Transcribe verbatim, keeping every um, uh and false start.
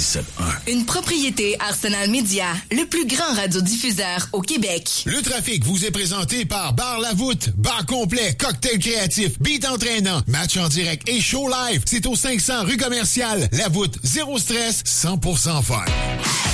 sept un. Une propriété Arsenal Media, le plus grand radiodiffuseur au Québec. Le trafic vous est présenté par Bar La Voûte, bar complet, cocktail créatif, beat entraînant, match en direct et show live. C'est au cinq cents rue commerciale. La Voûte, zéro stress, cent pour cent fun.